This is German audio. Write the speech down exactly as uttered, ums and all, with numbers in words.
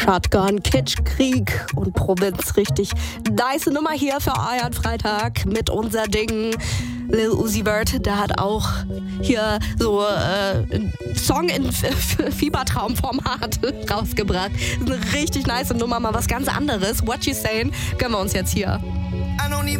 Shotgun, Kitschkrieg und Provinz. Richtig nice Nummer hier für euren Freitag mit unser Ding. Lil Uzi Vert, der hat auch hier so äh, einen Song in Fiebertraumformat rausgebracht. Eine richtig nice Nummer, mal was ganz anderes. What You Saying, gönnen wir uns jetzt hier.